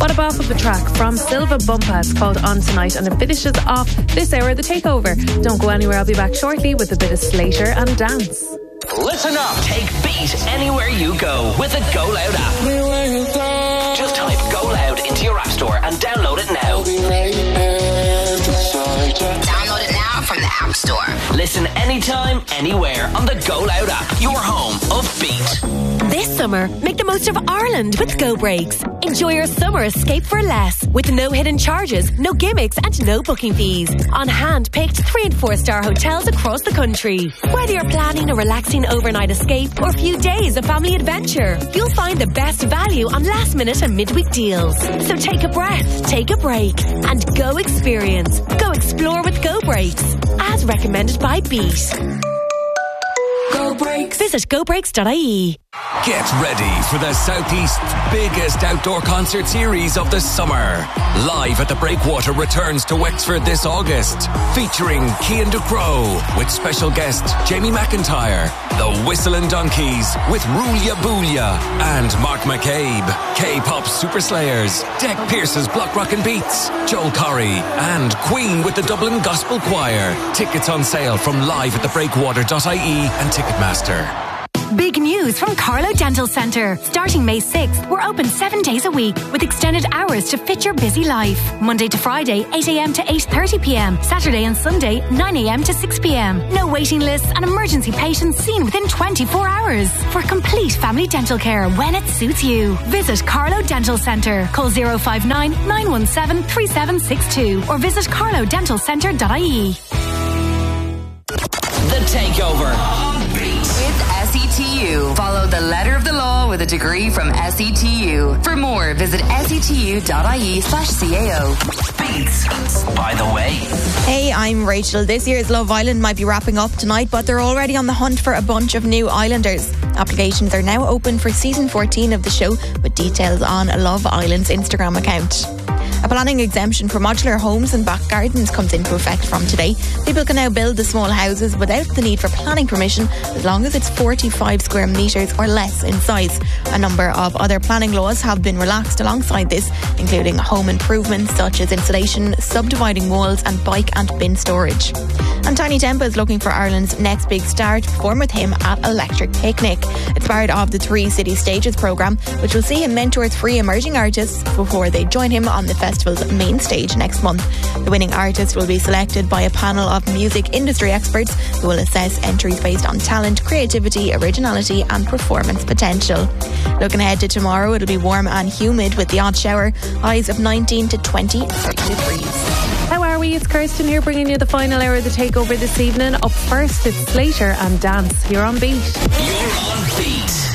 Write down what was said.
What a bop of a track from Silva Bumpa. It's called On Tonight, and it finishes off this hour of The Takeover. Don't go anywhere, I'll be back shortly with a bit of Slater and dance. Listen up. Take Beat anywhere you go with the Go Loud app. Just type Go Loud into your app store and download it now. Download it now from the App Store. Listen anytime, anywhere on the Go Loud app. Your home of Beat. This summer, make the most of Ireland with Go Breaks. Enjoy your summer escape for less with no hidden charges, no gimmicks and no booking fees. On hand-picked 3- and 4-star hotels across the country. Whether you're planning a relaxing overnight escape or a few days of family adventure, you'll find the best value on last-minute and midweek deals. So take a breath, take a break and go experience. Go explore with Go Breaks. As recommended by Beat. Go Breaks. Visit gobreaks.ie. Get ready for the Southeast's biggest outdoor concert series of the summer. Live at the Breakwater returns to Wexford this August, featuring Cian Ducrot with special guest Jamie McIntyre, the Whistling Donkeys with Rulia Boolia and Mark McCabe, K-pop Super Slayers, Deck Pierce's Block Rockin' Beats, Joel Corry and Queen with the Dublin Gospel Choir. Tickets on sale from liveatthebreakwater.ie and Ticketmaster. Big news from Carlo Dental Centre. Starting May 6th, we're open 7 days a week with extended hours to fit your busy life. Monday to Friday, 8 a.m. to 8:30 p.m. Saturday and Sunday, 9 a.m. to 6 p.m. No waiting lists and emergency patients seen within 24 hours. For complete family dental care when it suits you. Visit Carlo Dental Centre. Call 059 917 3762 or visit carlodentalcentre.ie. The Takeover. With SETU. Follow the letter of the law with a degree from SETU. For more, visit setu.ie/CAO. Beats, by the way. Hey, I'm Rachel. This year's Love Island might be wrapping up tonight, but they're already on the hunt for a bunch of new islanders. Applications are now open for season 14 of the show, with details on Love Island's Instagram account. A planning exemption for modular homes and back gardens comes into effect from today. People can now build the small houses without the need for planning permission as long as it's 45 square metres or less in size. A number of other planning laws have been relaxed alongside this, including home improvements such as insulation, subdividing walls and bike and bin storage. And Tiny Tempa is looking for Ireland's next big star to perform with him at Electric Picnic. It's part of the 3 City Stages programme, which will see him mentor 3 emerging artists before they join him on the festival's main stage next month. The winning artist will be selected by a panel of music industry experts who will assess entries based on talent, creativity, originality and performance potential. Looking ahead to tomorrow, it'll be warm and humid with the odd shower, highs of 19 to 20 degrees. How are we? It's Kirsten here bringing you the final hour of The Takeover this evening. Up first, it's Slater and Dance. You're on Beat. You're on Beat.